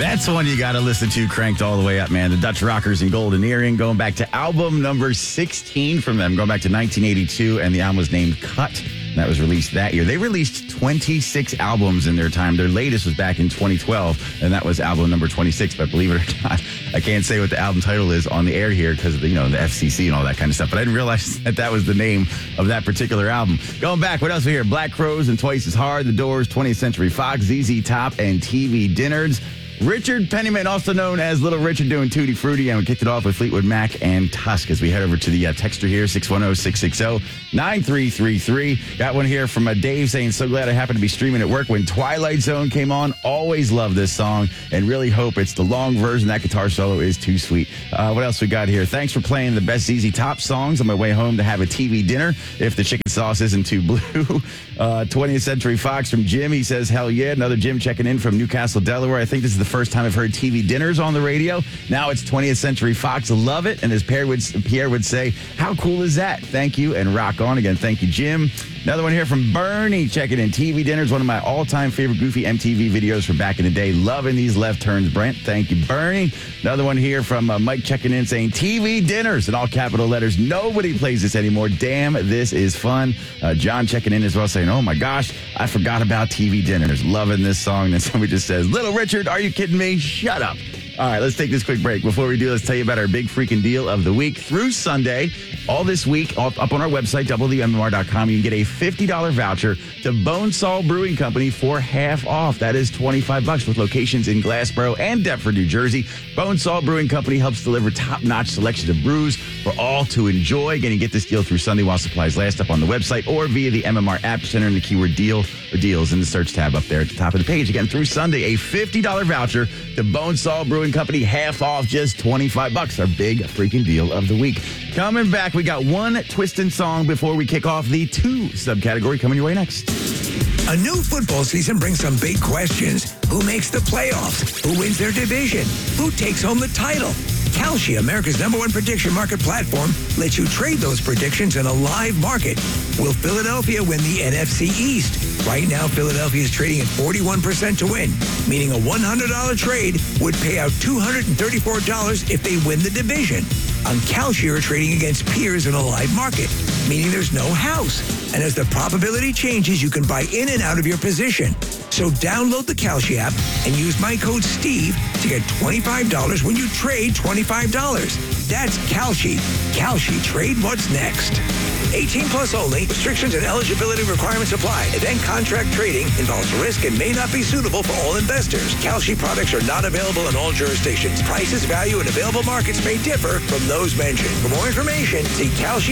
That's one you got to listen to cranked all the way up, man. The Dutch Rockers and Golden Earring, going back to album number 16 from them, going back to 1982, and the album was named Cut. That was released that year. They released 26 albums in their time. Their latest was back in 2012, and that was album number 26. But believe it or not, I can't say what the album title is on the air here because of the FCC and all that kind of stuff. But I didn't realize that was the name of that particular album. Going back, what else we hear? Black Crowes and Twice as Hard, The Doors, 20th Century Fox, ZZ Top, and TV Dinners. Richard Penniman, also known as Little Richard, doing Tutti Frutti, and we kicked it off with Fleetwood Mac and Tusk as we head over to the texter here, 610-660-9333. Got one here from Dave saying, so glad I happened to be streaming at work when Twilight Zone came on. Always love this song and really hope it's the long version. That guitar solo is too sweet. What else we got here? Thanks for playing the best ZZ Top songs on my way home to have a TV dinner if the chicken sauce isn't too blue. 20th Century Fox from Jim. He says, hell yeah. Another Jim checking in from Newcastle, Delaware. I think this is the first time I've heard TV Dinners on the radio. Now it's 20th Century Fox. Love it. And as Pierre would say, how cool is that? Thank you and rock on again. Thank you, Jim. Another one here from Bernie checking in. TV Dinners, one of my all-time favorite goofy MTV videos from back in the day. Loving these left turns, Brent. Thank you, Bernie. Another one here from Mike checking in saying, TV Dinners in all capital letters. Nobody plays this anymore. Damn, this is fun. John checking in as well saying, oh my gosh, I forgot about TV Dinners. Loving this song. And somebody just says, Little Richard, are you kidding me? Shut up. All right, let's take this quick break. Before we do, let's tell you about our big freaking deal of the week. Through Sunday, all this week, up on our website, WMMR.com, you can get a $50 voucher to Bonesaw Brewing Company for half off. That is $25 with locations in Glassboro and Deptford, New Jersey. Bonesaw Brewing Company helps deliver top-notch selections of brews for all to enjoy. Again, you get this deal through Sunday while supplies last up on the website or via the MMR app. Just enter in the keyword deal or deals in the search tab up there at the top of the page. Again, through Sunday, a $50 voucher to Bonesaw Brewing Company, half off, just $25. Our big freaking deal of the week. Coming back, we got one twisting song before we kick off the 2 subcategory coming your way next. A new football season brings some big questions. Who makes the playoffs? Who wins their division? Who takes home the title? Kalshi, America's #1 prediction market platform, lets you trade those predictions in a live market. Will Philadelphia win the NFC East? Right now, Philadelphia is trading at 41% to win, meaning a $100 trade would pay out $234 if they win the division. On Kalshi, you're trading against peers in a live market, meaning there's no house. And as the probability changes, you can buy in and out of your position. So download the Kalshi app and use my code STEVE to get $25 when you trade $25. That's Kalshi. Kalshi, trade what's next. 18 plus only. Restrictions and eligibility requirements apply. Event contract trading involves risk and may not be suitable for all investors. Kalshi products are not available in all jurisdictions. Prices, value, and available markets may differ from those mentioned. For more information, see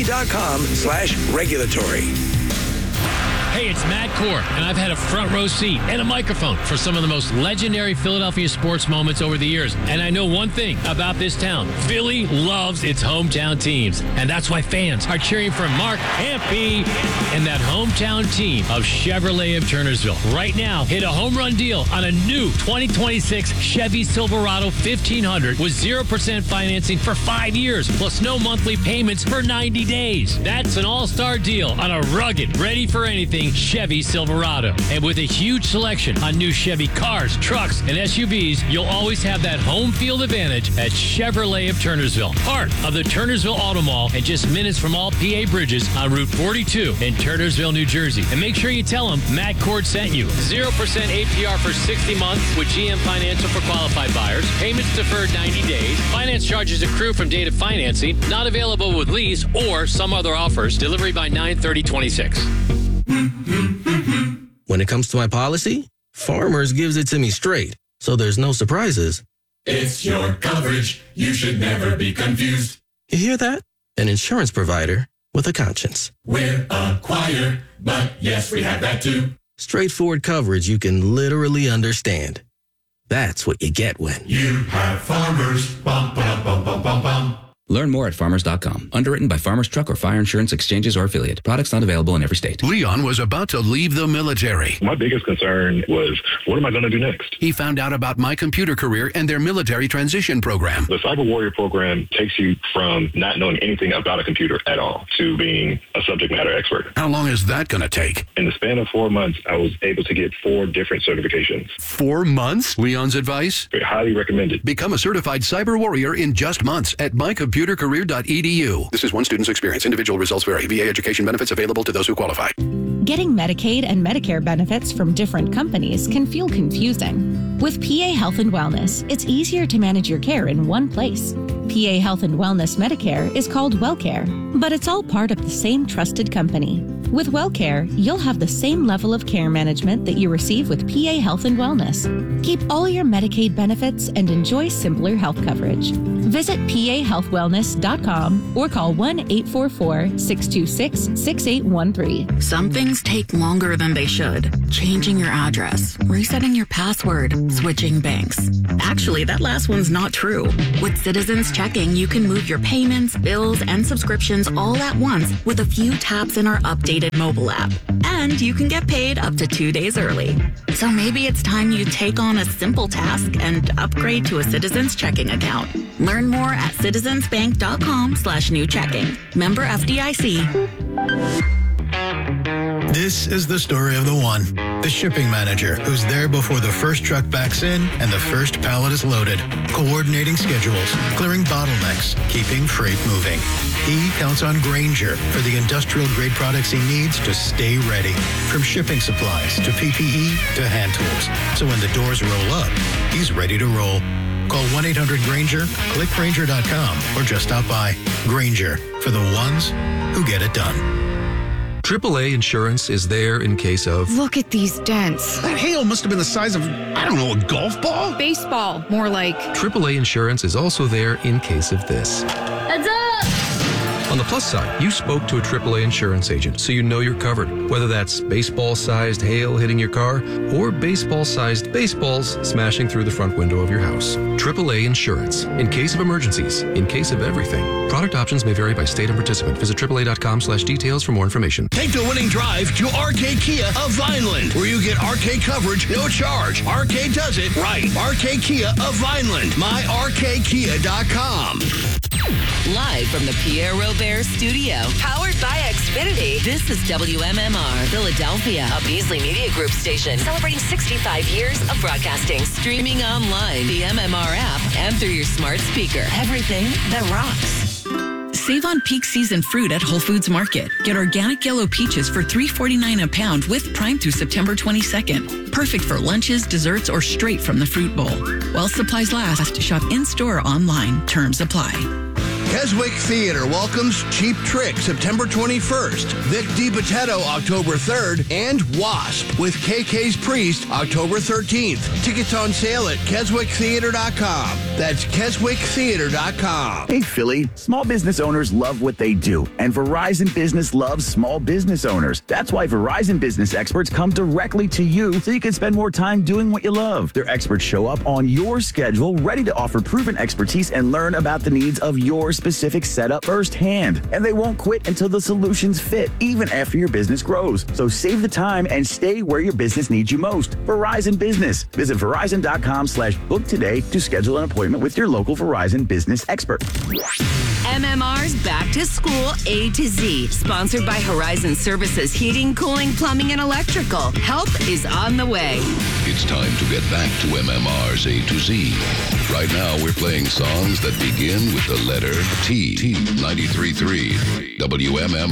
Kalshi.com/regulatory. Hey, it's Matt Core, and I've had a front row seat and a microphone for some of the most legendary Philadelphia sports moments over the years. And I know one thing about this town. Philly loves its hometown teams. And that's why fans are cheering for Mark Hampe and that hometown team of Chevrolet of Turnersville. Right now, hit a home run deal on a new 2026 Chevy Silverado 1500 with 0% financing for 5 years, plus no monthly payments for 90 days. That's an all-star deal on a rugged, ready for anything Chevy Silverado. And with a huge selection on new Chevy cars, trucks, and SUVs, you'll always have that home field advantage at Chevrolet of Turnersville. Part of the Turnersville Auto Mall and just minutes from all PA bridges on Route 42 in Turnersville, New Jersey. And make sure you tell them Matt Cord sent you. 0% APR for 60 months with GM Financial for qualified buyers. Payments deferred 90 days. Finance charges accrue from date of financing. Not available with lease or some other offers. Delivery by 9/30/26. When it comes to my policy, Farmers gives it to me straight, so there's no surprises. It's your coverage. You should never be confused. You hear that? An insurance provider with a conscience. We're a choir, but yes, we have that too. Straightforward coverage you can literally understand. That's what you get when you have Farmers. Bum, bum, bum, bum, bum, bum. Learn more at farmers.com. Underwritten by Farmers Truck or Fire Insurance Exchanges or Affiliate. Products not available in every state. Leon was about to leave the military. My biggest concern was, what am I going to do next? He found out about My Computer Career and their military transition program. The Cyber Warrior program takes you from not knowing anything about a computer at all to being a subject matter expert. How long is that going to take? In the span of 4 months, I was able to get 4 different certifications. 4 months? Leon's advice? Highly recommended. Become a certified cyber warrior in just months at mycomputercareer.edu. This is one student's experience. Individual results vary. VA education benefits available to those who qualify. Getting Medicaid and Medicare benefits from different companies can feel confusing. With PA Health and Wellness, it's easier to manage your care in one place. PA Health and Wellness Medicare is called WellCare, but it's all part of the same trusted company. With WellCare, you'll have the same level of care management that you receive with PA Health and Wellness. Keep all your Medicaid benefits and enjoy simpler health coverage. Visit pahealthwellness.com or call 1-844-626-6813. Some things take longer than they should. Changing your address, resetting your password, switching banks. Actually, that last one's not true. With Citizens Checking, you can move your payments, bills, and subscriptions all at once with a few taps in our updated mobile app. And you can get paid up to 2 days early. So maybe it's time you take on a simple task and upgrade to a Citizens Checking account. Learn more at citizensbank.com/new checking. Member FDIC. This is the story of the one, the shipping manager who's there before the first truck backs in and the first pallet is loaded, coordinating schedules, clearing bottlenecks, keeping freight moving. He counts on Grainger for the industrial-grade products he needs to stay ready, from shipping supplies to PPE to hand tools. So when the doors roll up, he's ready to roll. Call 1-800-GRAINGER, click Grainger.com, or just stop by. Grainger, for the ones who get it done. AAA Insurance is there in case of... Look at these dents. That hail must have been the size of, I don't know, a golf ball? Baseball, more like. AAA Insurance is also there in case of this. Heads up! On the plus side, you spoke to a AAA insurance agent, so you know you're covered. Whether that's baseball-sized hail hitting your car or baseball-sized baseballs smashing through the front window of your house. AAA Insurance. In case of emergencies, in case of everything. Product options may vary by state and participant. Visit AAA.com/details for more information. Take the winning drive to RK Kia of Vineland, where you get RK coverage, no charge. RK does it right. RK Kia of Vineland. MyRKKia.com. Live from the Pierre Robert Studio, powered by Xfinity, this is WMMR, Philadelphia, a Beasley Media Group station, celebrating 65 years of broadcasting, streaming online, the MMR app, and through your smart speaker. Everything that rocks. Save on peak season fruit at Whole Foods Market. Get organic yellow peaches for $3.49 a pound with Prime through September 22nd. Perfect for lunches, desserts, or straight from the fruit bowl. While supplies last, shop in-store or online. Terms apply. Keswick Theater welcomes Cheap Trick September 21st, Vic DiPotetto October 3rd, and Wasp with KK's Priest October 13th. Tickets on sale at KeswickTheater.com. That's KeswickTheater.com. Hey, Philly, small business owners love what they do, and Verizon Business loves small business owners. That's why Verizon Business experts come directly to you so you can spend more time doing what you love. Their experts show up on your schedule, ready to offer proven expertise and learn about the needs of your specific setup firsthand. And they won't quit until the solutions fit, even after your business grows. So save the time and stay where your business needs you most. Verizon Business. Visit Verizon.com/book today to schedule an appointment with your local Verizon Business expert. MMR's Back to School A to Z, sponsored by Horizon Services Heating, Cooling, Plumbing, and Electrical. Help is on the way. It's time to get back to MMR's A to Z. Right now, we're playing songs that begin with the letter T. 93.3 WMMR.